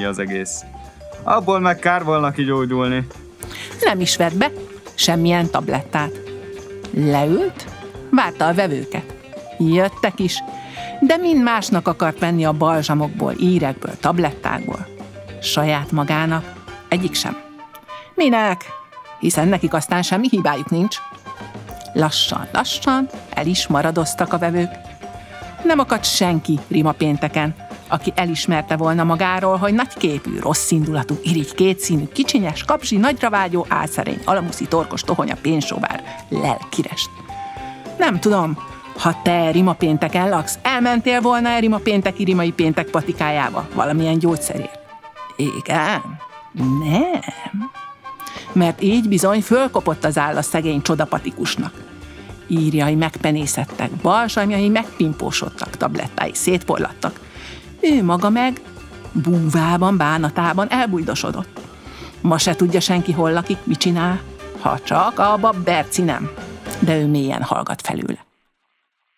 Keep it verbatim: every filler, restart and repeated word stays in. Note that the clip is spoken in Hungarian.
ennyi az egész. Abból meg kár volna kigyógyulni. Nem is vett be semmilyen tablettát. Leült, várta a vevőket. Jöttek is, de mind másnak akart venni a balzsamokból, írekből, tablettákból. Saját magának egyik sem. Minek? Hiszen nekik aztán semmi hibájuk nincs. Lassan, lassan el is maradoztak a vevők. Nem akadt senki Rima pénteken, aki elismerte volna magáról, hogy nagyképű, rosszindulatú, irigy, kétszínű, kicsinyes, kapzsi, nagyra vágyó, álszerény, alamuszi, torkos, tohonya, pénzsóvár, lelkirest. Nem tudom, ha te Rima pénteken laksz, elmentél volna Rima pénteki rimai péntek patikájába valamilyen gyógyszerért? Igen? Nem. Mert így bizony fölkopott az áll a szegény csodapatikusnak. Írjai megpenészettek, balzsamjai megpimpósodtak, tablettái szétporlattak. Ő maga meg búvában, bánatában elbújdosodott. Ma se tudja senki, hol lakik, mit csinál, ha csak a bab Berci nem. De ő mélyen hallgat felőle.